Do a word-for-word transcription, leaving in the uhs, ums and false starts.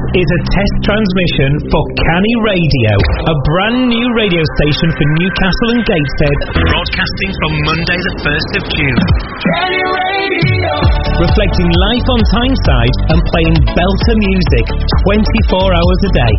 is a test transmission for Canny Radio, a brand new radio station for Newcastle and Gateshead, broadcasting from Monday the first of June. Canny Radio! Reflecting life on Tyneside and playing belter music twenty-four hours a day.